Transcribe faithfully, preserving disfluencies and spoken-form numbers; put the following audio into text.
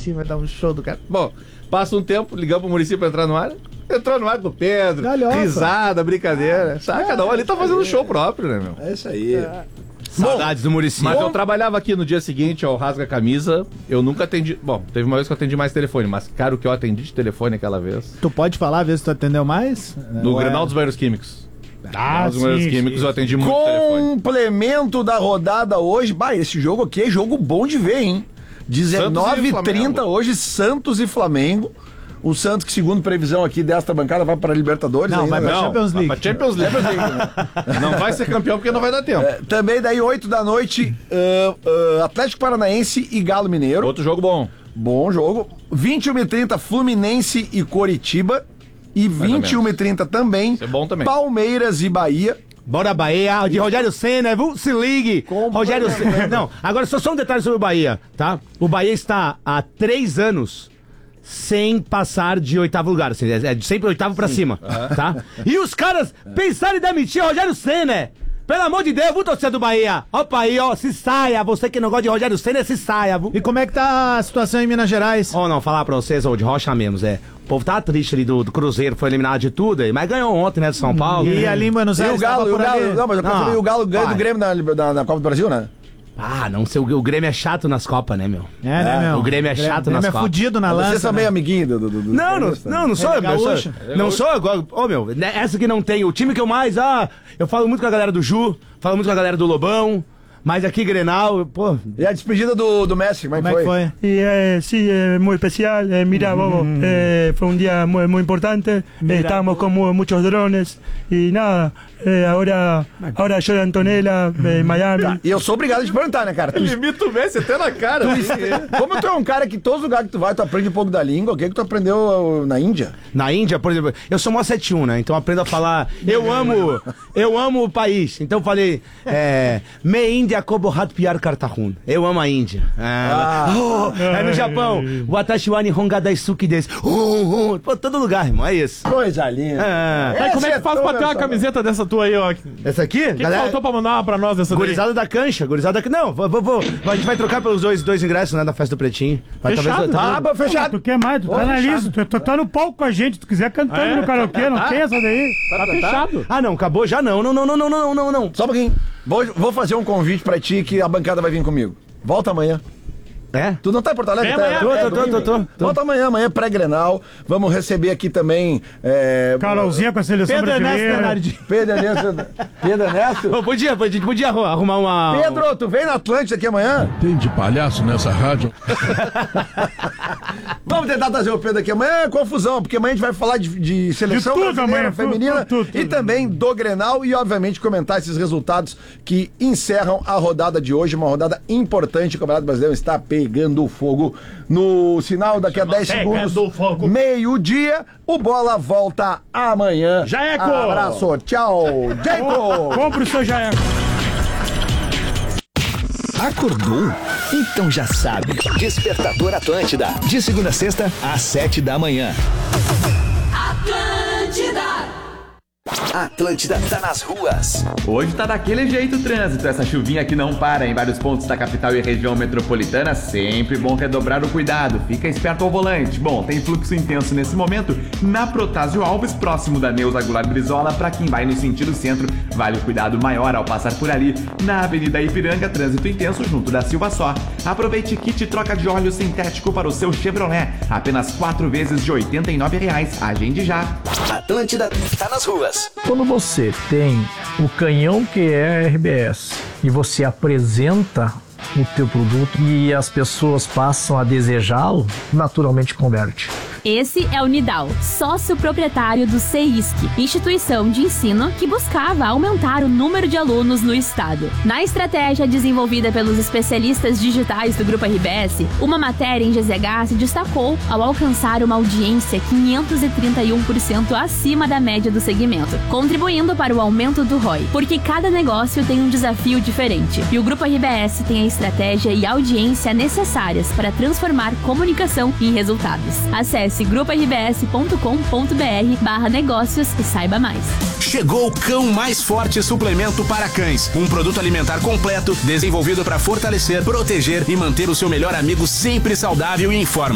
Muricy vai dar um show do cara. Bom, passa um tempo, ligamos pro Muricy pra entrar no ar. Entrou no ar com o Pedro, Galhofa. Risada, brincadeira. Sabe, cada um ali tá fazendo um show próprio, né, meu? É isso aí. É. Saudades bom, do Muricy. Mas bom, eu trabalhava aqui no dia seguinte, ao Rasga Camisa. Eu nunca atendi. Bom, teve uma vez que eu atendi mais telefone, mas, cara, o que eu atendi de telefone aquela vez. Tu pode falar, a vez que tu atendeu mais? No Grenal dos Banheiros Químicos. Ah, Nos Banheiros Químicos sim. Eu atendi muito telefone. Complemento da rodada hoje. Bah, esse jogo aqui é jogo bom de ver, hein? dezenove e trinta hoje, Santos e Flamengo. O Santos, que segundo previsão aqui desta bancada, vai para a Libertadores. Não, ainda, vai para a Champions League. Vai para Champions League. Não vai ser campeão porque não vai dar tempo. É, também daí, oito da noite, uh, uh, Atlético Paranaense e Galo Mineiro. Outro jogo bom. Bom jogo. vinte e uma e trinta, Fluminense e Coritiba. E vinte e uma e trinta também, é bom também, Palmeiras e Bahia. Bora Bahia, de Rogério Ceni, viu? Se ligue. Como Rogério Ceni. Não, agora só, só um detalhe sobre o Bahia, tá? O Bahia está há três anos sem passar de oitavo lugar, assim, é sempre oitavo pra Sim. cima, uhum. tá? E os caras pensaram em demitir Rogério Ceni. Pelo amor de Deus, viu, torcedor do Bahia? Opa aí, ó, se saia. Você que não gosta de Rogério Ceni, se saia, viu? E como é que tá a situação em Minas Gerais? Ó, oh, não, falar pra vocês, ô, de rocha mesmo, é. O povo tá triste ali do, do Cruzeiro, foi eliminado de tudo aí, mas ganhou ontem, né, do São Paulo. E né? ali em Buenos Aires, e o Galo, e o Galo, não, mas eu não, o Galo ganha do Grêmio na, na, na Copa do Brasil, né? Ah, não sei, o, o Grêmio é chato nas Copas, né, meu? É, né, meu? O Grêmio é chato Grêmio nas é Copas. fudido na lança. Vocês são meio né? amiguinho do, do, do Não, não, não, não sou, é meu, sou não sou igual, ô, meu, essa que não tem, o time que eu mais, ah, eu falo muito com a galera do Ju, falo muito com a galera do Lobão, mas aqui Grenal, pô... E a despedida do, do Messi, como é que foi? foi? Y, eh, sí, eh, muy especial. Eh, mira, Bobo, eh, fue un día muy, muy importante. Eh, estábamos con mu muchos drones y nada. Eh, ahora, ahora yo de Antonella, eh, em Miami. Tá, e eu sou obrigado a te perguntar, né, cara? Tu, Ele imita o Messi até na cara. tu, como tu é um cara que todos os lugares que tu vai, tu aprende um pouco da língua, o que que tu aprendeu na Índia? Na Índia, por exemplo, eu sou mó sete um, né? Então eu aprendo a falar, eu amo, eu amo o país. Então eu falei, é, me Índia como hat piar kartahun. Eu amo a Índia. Ah, ah. Oh, é no Japão, watashi wa nihon ga daisuki desu. Uh, uh, pô, todo lugar, irmão, é isso. Coisa linda. É. Aí, como é que faz pra ter uma camiseta dessa tua aí, ó? Essa aqui? O que, que faltou pra mandar uma pra nós dessa daí? Gurizada da cancha, gurizada da... Não, vou, vou, vou. A gente vai trocar pelos dois, dois ingressos, né, da festa do Pretinho. Vai, fechado? Talvez, tá, fechado. Tu quer mais? Tu tá na lista. Tu, tu tá no palco com a gente. Tu quiser cantando é? no karaokê, não tá, tem essa daí? Tá fechado. Ah, não, acabou já não. Não, não, não, não, não, não, não. Só um pouquinho. Vou, vou fazer um convite pra ti que a bancada vai vir comigo. Volta amanhã. É? Tu não tá em Porto Alegre? É, tá, amanhã, tô, é, tô, tô, tô, tô, tô. Volta amanhã, amanhã é pré-Grenal. Vamos receber aqui também... É, Carolzinha com a seleção Pedro Ernesto brasileira. Bernardi. Pedro Ernesto. Pedro Ernesto. Pô, podia, podia, podia arrumar uma... Pedro, tu vem na Atlântida aqui amanhã? Tem de palhaço nessa rádio? Vamos tentar trazer o Pedro aqui amanhã. É confusão, porque amanhã a gente vai falar de, de seleção De tudo brasileira, amanhã, feminina tudo, tudo, tudo. e também do Grenal e, obviamente, comentar esses resultados que encerram a rodada de hoje. Uma rodada importante. O Campeonato Brasileiro está pegando fogo. No sinal, daqui a dez segundos, meio-dia, o Bola volta amanhã. Jaeco! Abraço, tchau. Jaeco! Compre o seu Jaeco. Acordou? Então já sabe. Despertador Atlântida. De segunda a sexta, às sete da manhã. Atlântida! Atlântida tá nas ruas. Hoje tá daquele jeito o trânsito. Essa chuvinha que não para em vários pontos da capital e região metropolitana. Sempre bom redobrar o cuidado. Fica esperto ao volante. Bom, tem fluxo intenso nesse momento na Protásio Alves, próximo da Neuza Goulart Brizola. Pra quem vai no sentido centro, vale o cuidado maior ao passar por ali. Na Avenida Ipiranga, trânsito intenso junto da Silva Só. Aproveite kit troca de óleo sintético para o seu Chevrolet. Apenas quatro vezes de oitenta e nove reais. Agende já. Atlântida tá nas ruas. Quando você tem o canhão que é a R B S e você apresenta o teu produto e as pessoas passam a desejá-lo, naturalmente converte. Esse é o Nidal, sócio proprietário do CEISC, instituição de ensino que buscava aumentar o número de alunos no estado. Na estratégia desenvolvida pelos especialistas digitais do Grupo R B S, uma matéria em G Z H se destacou ao alcançar uma audiência quinhentos e trinta e um por cento acima da média do segmento, contribuindo para o aumento do R O I, porque cada negócio tem um desafio diferente, e o Grupo R B S tem a estratégia e audiência necessárias para transformar comunicação em resultados. Acesse grupo r b s ponto com ponto b r barra negócios e saiba mais. Chegou o Cão Mais Forte Suplemento para Cães, um produto alimentar completo desenvolvido para fortalecer, proteger e manter o seu melhor amigo sempre saudável e em forma.